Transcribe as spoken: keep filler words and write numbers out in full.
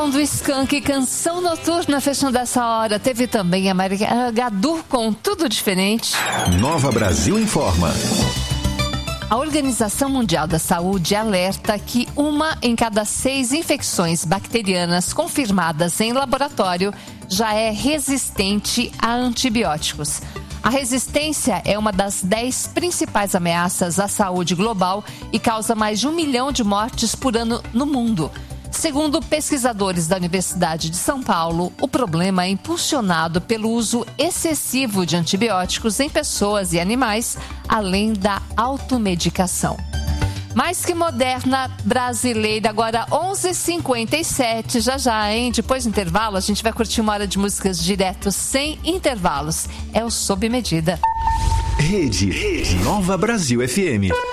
som do Skank, Canção Noturna, fechando essa hora. Teve também a Maria Gadu com Tudo Diferente. Nova Brasil Informa. A Organização Mundial da Saúde alerta que uma em cada seis infecções bacterianas confirmadas em laboratório já é resistente a antibióticos. A resistência é uma das dez principais ameaças à saúde global e causa mais de um milhão de mortes por ano no mundo. Segundo pesquisadores da Universidade de São Paulo, o problema é impulsionado pelo uso excessivo de antibióticos em pessoas e animais, além da automedicação. Mais que moderna brasileira, agora onze e cinquenta e sete, já já, hein? Depois do intervalo, a gente vai curtir uma hora de músicas direto, sem intervalos. É o Sob Medida. Rede, Rede Nova Brasil F M.